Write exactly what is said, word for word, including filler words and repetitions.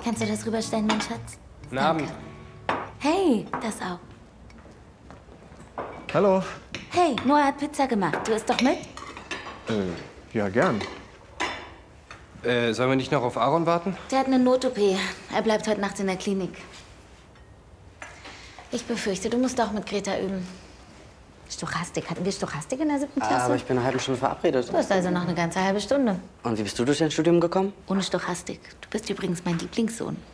Kannst du das rüberstellen, mein Schatz? Guten Abend. Hey, das auch. Hallo. Hey, Noah hat Pizza gemacht. Du isst doch mit? Äh, ja, gern. Äh, sollen wir nicht noch auf Aaron warten? Der hat eine Not-O P. Er bleibt heute Nacht in der Klinik. Ich befürchte, du musst auch mit Greta üben. Stochastik. Hatten wir Stochastik in der siebten Klasse? Ah, aber ich bin eine halbe Stunde verabredet. Du hast also noch eine ganze halbe Stunde. Und wie bist du durch dein Studium gekommen? Ohne Stochastik. Du bist übrigens mein Lieblingssohn.